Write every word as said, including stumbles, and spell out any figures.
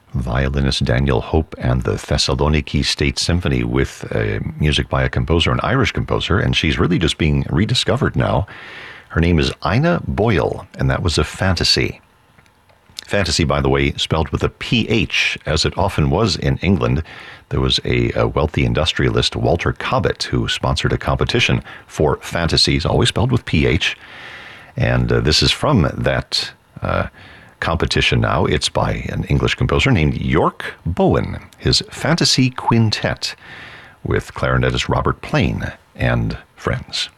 Violinist Daniel Hope and the Thessaloniki State Symphony with uh, music by a composer, an Irish composer, and she's really just being rediscovered now. Her name is Ina Boyle, and that was a fantasy. Fantasy, by the way, spelled with a P H, as it often was in England. There was a, a wealthy industrialist, Walter Cobbett, who sponsored a competition for fantasies, always spelled with P H. And uh, this is from that uh, competition now. It's by an English composer named York Bowen, his Fantasy Quintet, with clarinetist Robert Plain and friends.